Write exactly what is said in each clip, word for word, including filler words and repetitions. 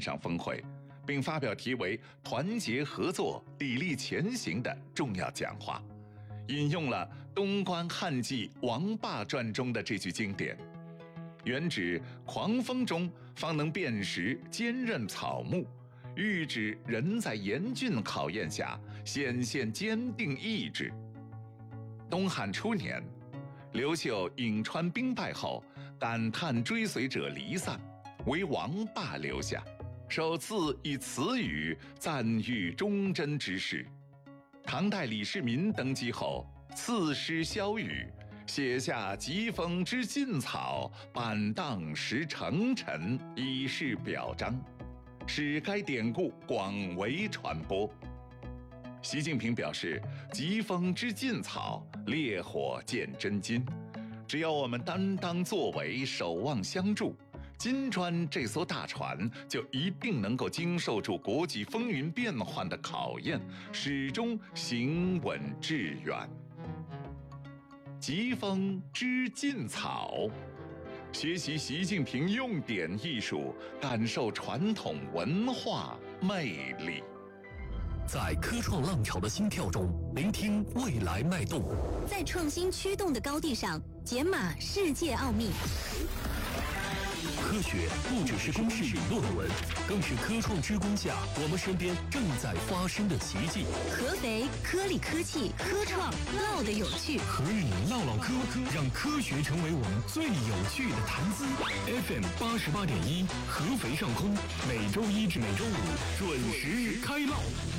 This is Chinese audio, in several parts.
上峰会，并发表题为“团结合作，砥砺前行”的重要讲话，引用了东关汉纪王霸传中的这句经典，原指狂风中方能辨识坚韧草木，喻指人在严峻考验下显现坚定意志。东汉初年，刘秀颍川兵败后，感叹追随者离散，唯王霸留下，首次以此语赞誉忠贞之士。唐代李世民登基后，赐诗萧雨，写下疾风知劲草，板荡识成臣，以示表彰，使该典故广为传播。习近平表示，疾风知劲草，烈火见真金。只要我们担当作为，守望相助，金砖这艘大船就一定能够经受住国际风云变幻的考验，始终行稳致远。疾风知劲草，学习习近平用典艺术，感受传统文化魅力。 在科创浪潮的心跳中，聆听未来脉动； 在创新驱动的高地上，解码世界奥秘。 科学不只是公式与论文，更是科创之光下我们身边正在发生的奇迹。 合肥科力科技科创唠的有趣， 和你唠唠科，让科学成为我们最有趣的谈资。F M 八十八点一，合肥上空，每周一至每周五准时开唠。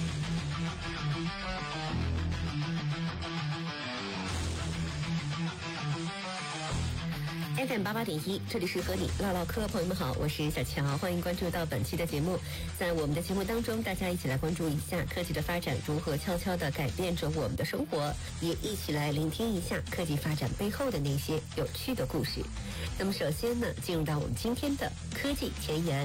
F M 八八点一，这里是和你唠唠嗑，朋友们好，我是小乔，欢迎关注到本期的节目。在我们的节目当中，大家一起来关注一下科技的发展如何悄悄地改变着我们的生活，也一起来聆听一下科技发展背后的那些有趣的故事。那么首先呢，进入到我们今天的科技前沿。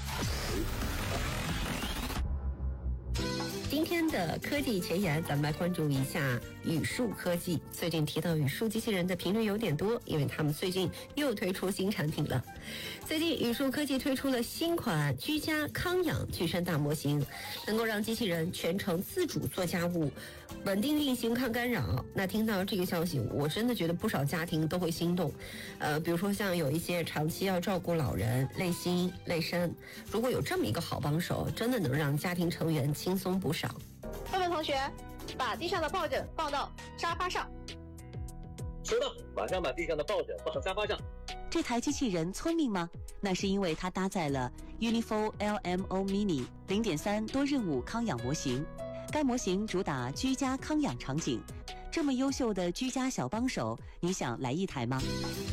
今天的科技前沿，咱们来关注一下语数科技。最近提到语数机器人的频率有点多，因为他们最近又推出新产品了。最近语数科技推出了新款居家康养具身大模型，能够让机器人全程自主做家务，稳定运行抗干扰。那听到这个消息，我真的觉得不少家庭都会心动。呃，比如说像有一些长期要照顾老人，累心累身，如果有这么一个好帮手，真的能让家庭成员轻松不少。 各位同学，把地上的抱枕放到沙发上。 收到，马上把地上的抱枕放到沙发上。 这台机器人聪明吗？那是因为它搭载了 Unifo L M O Mini 零点三 多任务康养模型。该模型主打居家康养场景，这么优秀的居家小帮手，你想来一台吗？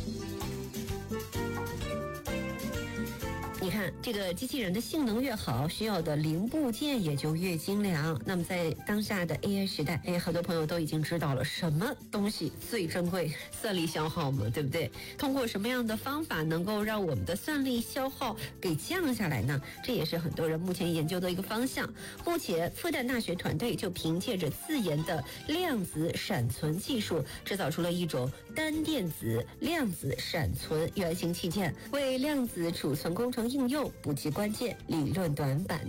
你看，这个机器人的性能越好，需要的零部件也就越精良。那么在当下的 A I 时代，哎，很多朋友都已经知道了什么东西最珍贵，算力消耗嘛，对不对？通过什么样的方法能够让我们的算力消耗给降下来呢？这也是很多人目前研究的一个方向。目前复旦大学团队就凭借着自研的量子闪存技术，制造出了一种单电子量子闪存原型器件，为量子储存工程应用补齐关键理论短板。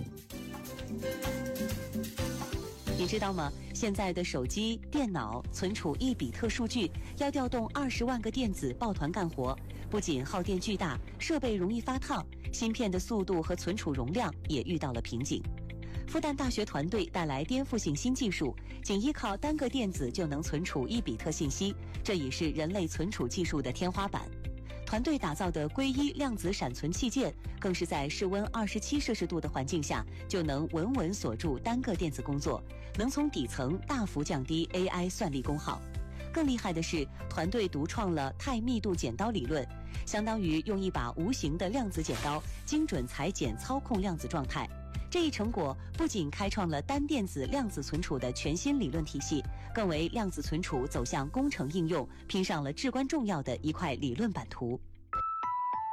你知道吗？现在的手机、电脑存储一比特数据，要调动二十万个电子抱团干活，不仅耗电巨大，设备容易发烫，芯片的速度和存储容量也遇到了瓶颈。复旦大学团队带来颠覆性新技术，仅依靠单个电子就能存储一比特信息，这已是人类存储技术的天花板。团队打造的硅一量子闪存器件，更是在室温二十七摄氏度的环境下，就能稳稳锁住单个电子工作，能从底层大幅降低 A I 算力功耗。更厉害的是，团队独创了钛密度剪刀理论，相当于用一把无形的量子剪刀，精准裁剪操控量子状态。这一成果不仅开创了单电子量子存储的全新理论体系，更为量子存储走向工程应用拼上了至关重要的一块理论版图。